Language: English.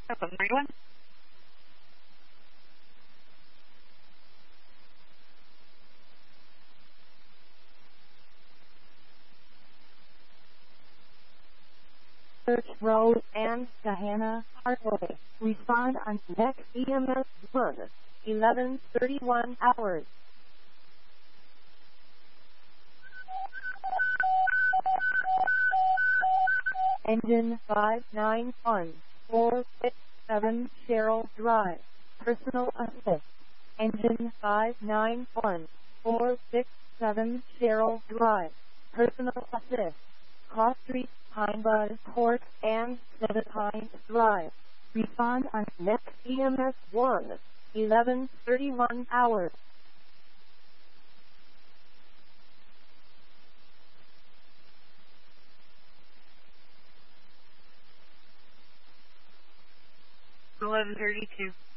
11:31. Church Road and Gahanna Parkway. Respond on next EMS 1, 11:31 hours. Engine 591467 Cheryl Drive. Personal assist. Engine 591467 Cheryl Drive. Personal assist. Cross Street, Pine Bud Court, and Seven Pines Drive. Respond on next EMS 1, 11:31 hours. $11:32.